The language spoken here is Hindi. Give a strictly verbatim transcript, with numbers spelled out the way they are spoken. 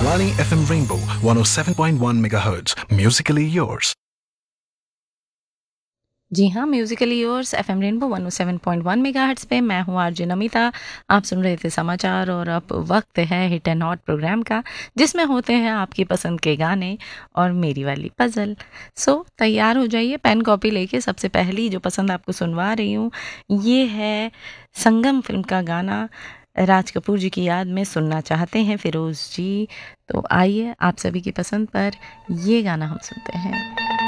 Akashvani F M Rainbow one oh seven point one megahertz. Musically yours. जी हाँ, Musically yours FM rainbow one O seven point one megahertz पे मैं हूँ आरजे नमिता। आप सुन रहे थे समाचार और अब वक्त है हिट एंड हॉट प्रोग्राम का, जिसमें होते हैं आपकी पसंद के गाने और मेरी वाली पजल। सो तैयार हो जाइए पेन कॉपी लेके। सबसे पहली जो पसंद आपको सुनवा रही हूँ ये है संगम फिल्म का गाना। राज कपूर जी की याद में सुनना चाहते हैं फिरोज़ जी, तो आइए आप सभी की पसंद पर ये गाना हम सुनते हैं।